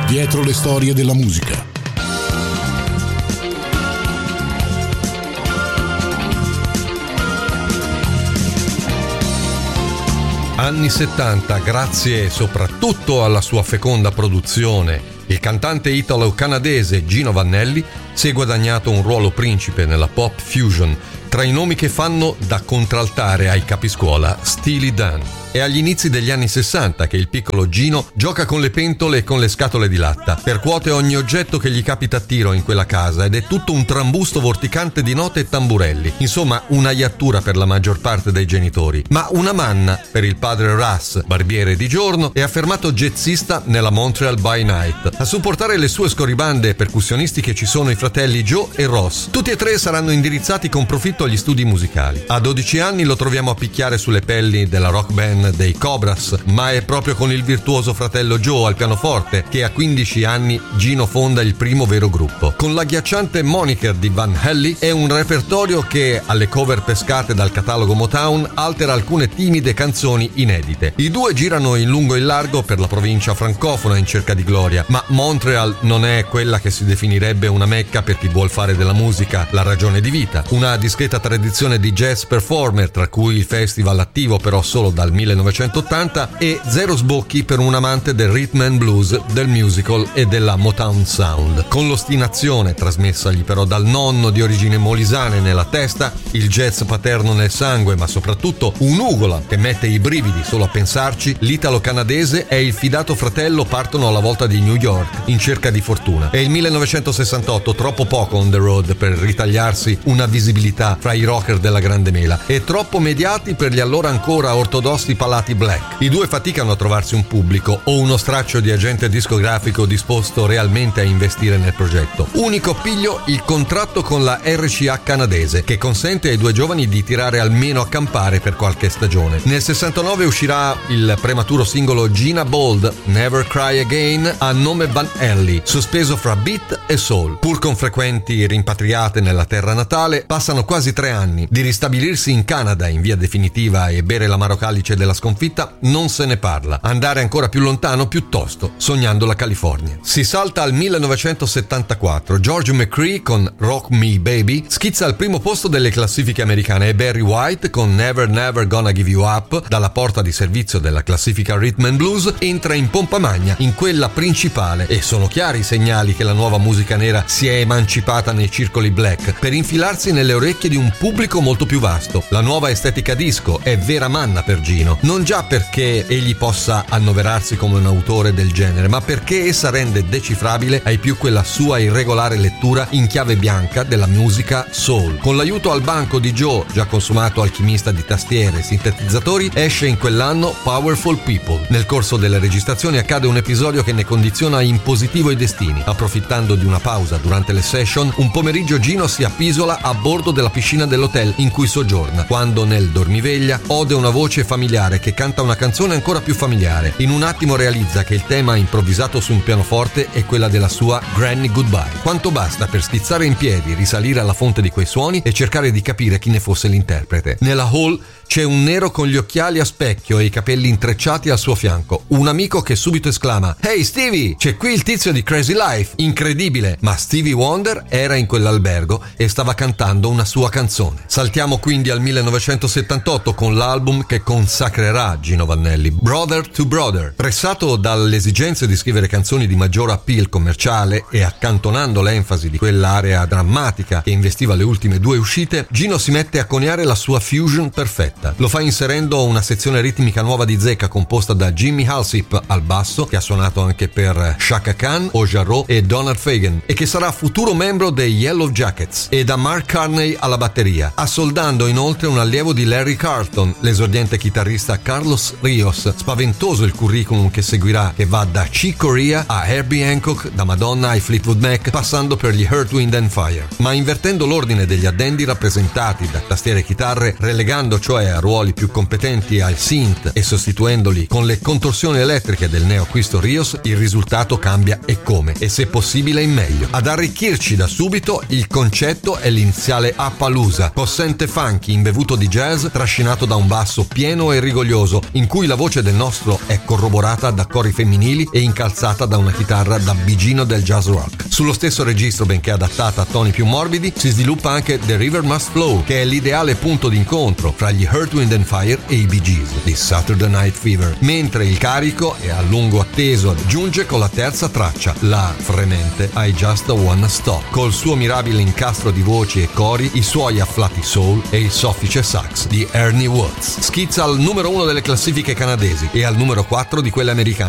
Dietro le storie della musica. Anni 70, grazie soprattutto alla sua feconda produzione, il cantante italo-canadese Gino Vannelli si è guadagnato un ruolo principe nella pop fusion, tra i nomi che fanno da contraltare ai capiscuola Steely Dan. È agli inizi degli anni 60 che il piccolo Gino gioca con le pentole e con le scatole di latta, percuote ogni oggetto che gli capita a tiro in quella casa ed è tutto un trambusto vorticante di note e tamburelli. Insomma, una iattura per la maggior parte dei genitori, ma una manna per il padre Russ, barbiere di giorno e affermato jazzista nella Montreal by Night. A supportare le sue scorribande percussionistiche ci sono i fratelli Joe e Ross. Tutti e tre saranno indirizzati con profitto agli studi musicali. A 12 anni lo troviamo a picchiare sulle pelli della rock band dei Cobras, ma è proprio con il virtuoso fratello Joe al pianoforte che a 15 anni Gino fonda il primo vero gruppo. Con l'agghiacciante moniker di Van Hally è un repertorio che, alle cover pescate dal catalogo Motown, altera alcune timide canzoni inedite. I due girano in lungo e in largo per la provincia francofona in cerca di gloria, ma Montreal non è quella che si definirebbe una mecca per chi vuol fare della musica la ragione di vita. Una discreta tradizione di jazz performer, tra cui il festival attivo però solo dal 1980, e zero sbocchi per un amante del rhythm and blues, del musical e della Motown Sound. Con l'ostinazione, trasmessagli però dal nonno di origine molisane nella testa, il jazz paterno nel sangue, ma soprattutto un'ugola che mette i brividi solo a pensarci, l'italo-canadese e il fidato fratello partono alla volta di New York in cerca di fortuna. È il 1968, troppo poco on the road per ritagliarsi una visibilità fra i rocker della grande mela e troppo mediati per gli allora ancora ortodossi palati black. I due faticano a trovarsi un pubblico o uno straccio di agente discografico disposto realmente a investire nel progetto. Unico piglio il contratto con la RCA canadese, che consente ai due giovani di tirare almeno a campare per qualche stagione. Nel 69 uscirà il prematuro singolo Gina Bold, Never Cry Again, a nome Van Hally, sospeso fra beat e soul. Pur con frequenti rimpatriate nella terra natale, passano quasi 3 anni. Di ristabilirsi in Canada in via definitiva e bere l'amaro calice della sconfitta non se ne parla. Andare ancora più lontano piuttosto, sognando la California. Si salta al 1974. George McCree con Rock Me Baby schizza al primo posto delle classifiche americane e Barry White con Never Never Gonna Give You Up, dalla porta di servizio della classifica Rhythm and Blues, entra in pompa magna in quella principale, e sono chiari i segnali che la nuova musica nera si è emancipata nei circoli black per infilarsi nelle orecchie di un pubblico molto più vasto. La nuova estetica disco è vera manna per Gino, non già perché egli possa annoverarsi come un autore del genere, ma perché essa rende decifrabile ai più quella sua irregolare lettura in chiave bianca della musica soul. Con l'aiuto al banco di Joe, già consumato alchimista di tastiere e sintetizzatori, esce in quell'anno Powerful People. Nel corso delle registrazioni accade un episodio che ne condiziona in positivo i destini. Approfittando di una pausa durante le session, un pomeriggio Gino si appisola a bordo della piscina dell'hotel in cui soggiorna, quando nel dormiveglia ode una voce familiare che canta una canzone ancora più familiare. In un attimo realizza che il tema improvvisato su un pianoforte è quella della sua Granny Goodbye. Quanto basta per schizzare in piedi, risalire alla fonte di quei suoni e cercare di capire chi ne fosse l'interprete. Nella hall c'è un nero con gli occhiali a specchio e i capelli intrecciati al suo fianco, un amico che subito esclama: "Hey Stevie, c'è qui il tizio di Crazy Life!" Incredibile, ma Stevie Wonder era in quell'albergo e stava cantando una sua canzone. Saltiamo quindi al 1978 con l'album che consacrerà Gino Vannelli, Brother to Brother. Pressato dalle esigenze di scrivere canzoni di maggior appeal commerciale e accantonando l'enfasi di quell'area drammatica che investiva le ultime 2 uscite, Gino si mette a coniare la sua fusion perfetta. Lo fa inserendo una sezione ritmica nuova di zecca composta da Jimmy Halsip al basso, che ha suonato anche per Chaka Khan, Ojaro e Donald Fagen, e che sarà futuro membro dei Yellow Jackets, e da Mark Carney alla batteria, assoldando inoltre un allievo di Larry Carlton, l'esordiente chitarrista Carlos Rios. Spaventoso il curriculum che seguirà, che va da Chick Corea a Herbie Hancock, da Madonna ai Fleetwood Mac, passando per gli Earth, Wind and Fire. Ma invertendo l'ordine degli addendi rappresentati da tastiere e chitarre, relegando cioè a ruoli più competenti al synth e sostituendoli con le contorsioni elettriche del neoacquisto Rios, il risultato cambia e come, e se possibile in meglio. Ad arricchirci da subito il concetto è l'iniziale Appaloosa, possente funky imbevuto di jazz trascinato da un basso pieno e rigoglioso in cui la voce del nostro è corroborata da cori femminili e incalzata da una chitarra da bigino del jazz rock. Sullo stesso registro, benché adattata a toni più morbidi, si sviluppa anche The River Must Flow, che è l'ideale punto d'incontro fra gli Earth, Wind and Fire e i Bee Gees di Saturday Night Fever, mentre il carico è a lungo atteso giunge con la terza traccia, la fremente I Just Wanna Stop, col suo mirabile incastro di voci e cori, i suoi afflati soul e il soffice sax di Ernie Watts. Schizza al numero 1 delle classifiche canadesi e al numero 4 di quelle americane,